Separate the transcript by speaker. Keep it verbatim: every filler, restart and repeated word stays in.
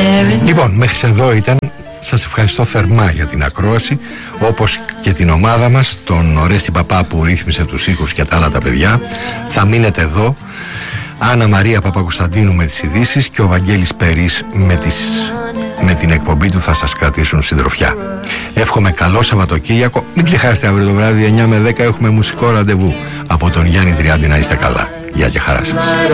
Speaker 1: Λοιπόν, μέχρι εδώ ήταν. Σας ευχαριστώ θερμά για την ακρόαση, όπως και την ομάδα μας, τον Ορέστη Παπά που ρύθμισε τους ήχους και τα άλλα τα παιδιά. Θα μείνετε εδώ. Άννα Μαρία Παπακοσταντίνου με τις ειδήσεις και ο Βαγγέλης Περής με, τις, με την εκπομπή του θα σας κρατήσουν συντροφιά. Εύχομαι καλό Σαββατοκύριακο. Μην ξεχάσετε, αύριο το βράδυ εννιά με δέκα έχουμε μουσικό ραντεβού από τον Γιάννη Τριάντη. Να είστε καλά. Γεια και χαρά σας.